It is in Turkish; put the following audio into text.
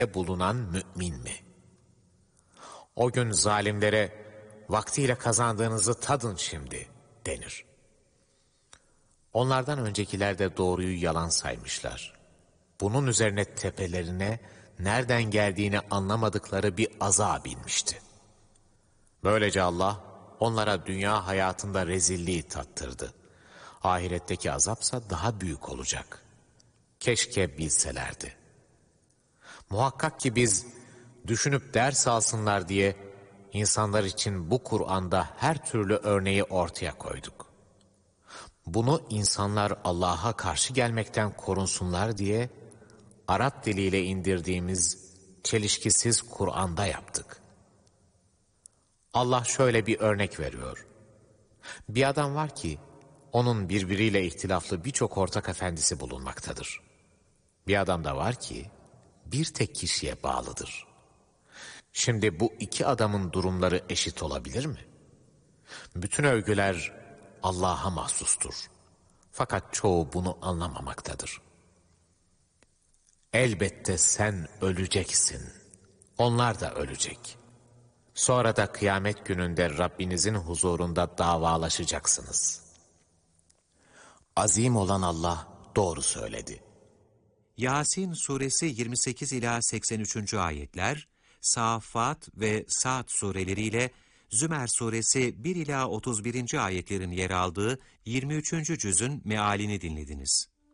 bulunan mümin mi? O gün zalimlere vaktiyle kazandığınızı tadın şimdi denir. Onlardan öncekiler de doğruyu yalan saymışlar. Bunun üzerine tepelerine nereden geldiğini anlamadıkları bir azap inmişti. Böylece Allah onlara dünya hayatında rezilliği tattırdı. Ahiretteki azapsa daha büyük olacak. Keşke bilselerdi. Muhakkak ki biz düşünüp ders alsınlar diye insanlar için bu Kur'an'da her türlü örneği ortaya koyduk. Bunu insanlar Allah'a karşı gelmekten korunsunlar diye Arap diliyle indirdiğimiz çelişkisiz Kur'an'da yaptık. Allah şöyle bir örnek veriyor. Bir adam var ki onun birbiriyle ihtilaflı birçok ortak efendisi bulunmaktadır. Bir adam da var ki bir tek kişiye bağlıdır. Şimdi bu iki adamın durumları eşit olabilir mi? Bütün övgüler Allah'a mahsustur. Fakat çoğu bunu anlamamaktadır. Elbette sen öleceksin. Onlar da ölecek. Sonra da kıyamet gününde Rabbinizin huzurunda davalaşacaksınız. Azim olan Allah doğru söyledi. Yasin suresi 28 ila 83. ayetler, Saffat ve Sa'd sureleriyle Zümer suresi 1 ila 31. ayetlerin yer aldığı 23. cüzün mealini dinlediniz.